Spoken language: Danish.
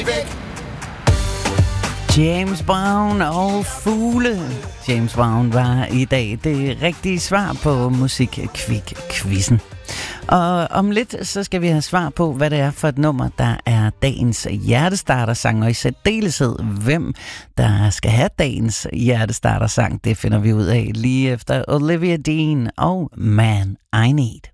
James Brown og fugle. James Brown var i dag det rigtige svar på Musikkvik-quizzen. Og om lidt, så skal vi have svar på, hvad det er for et nummer, der er dagens hjertestartersang, og i særdeleshed, hvem der skal have dagens hjertestartersang. Det finder vi ud af lige efter Olivia Dean og Man I Need.